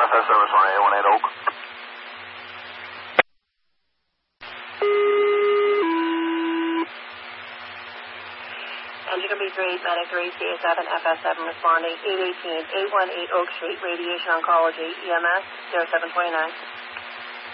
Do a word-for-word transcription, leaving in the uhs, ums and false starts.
F S service on eight one eight Oak. Engine B three, Medic three, C A seven, F S seven responding, eight eighteen, eight one eight Oak Street, Radiation Oncology, E M S zero seven two nine.